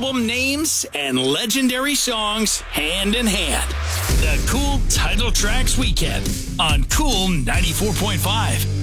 album names and legendary songs hand in hand. The Cool Title Tracks Weekend on Cool 94.5.